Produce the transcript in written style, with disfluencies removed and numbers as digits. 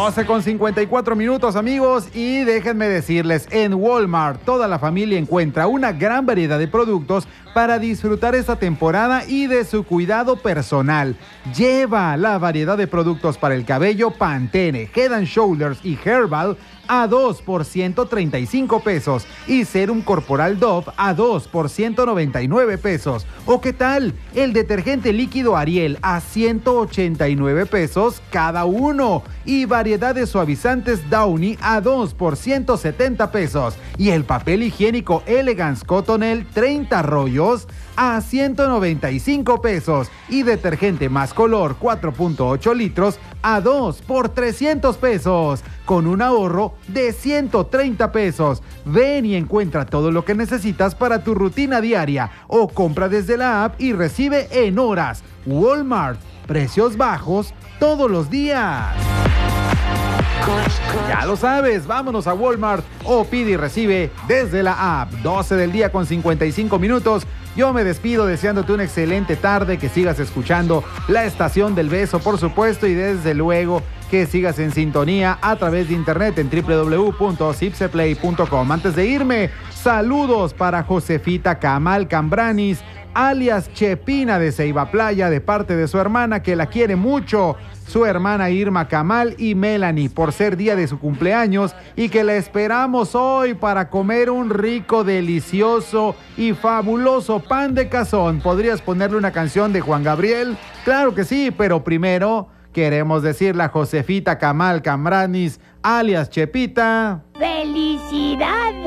12:54 amigos, y déjenme decirles, en Walmart toda la familia encuentra una gran variedad de productos para disfrutar esta temporada y de su cuidado personal. Lleva la variedad de productos para el cabello Pantene, Head and Shoulders y Herbal a 2 por 135 pesos y Serum Corporal Dove a 2 por 199 pesos. ¿O qué tal? El detergente líquido Ariel a 189 pesos cada uno y variedad de suavizantes Downy a 2 por 170 pesos y el papel higiénico Elegance Cottonelle 30 rollos a 195 pesos y detergente Más Color 4.8 litros a 2 por 300 pesos con un ahorro de 130 pesos. Ven y encuentra todo lo que necesitas para tu rutina diaria o compra desde la app y recibe en horas. Walmart, precios bajos todos los días. Ya lo sabes, vámonos a Walmart o pide y recibe desde la app. 12 del día con 55 minutos. Yo me despido deseándote una excelente tarde, que sigas escuchando la Estación del Beso, por supuesto, y desde luego que sigas en sintonía a través de internet en www.zipseplay.com. Antes de irme, saludos para Josefita Camal Cambranis, alias Chepina de Ceiba Playa, de parte de su hermana que la quiere mucho, su hermana Irma Camal y Melanie, por ser día de su cumpleaños y que la esperamos hoy para comer un rico, delicioso y fabuloso pan de cazón. ¿Podrías ponerle una canción de Juan Gabriel? Claro que sí, pero primero queremos decirle a Josefita Camal Cambranis, alias Chepita, ¡felicidades!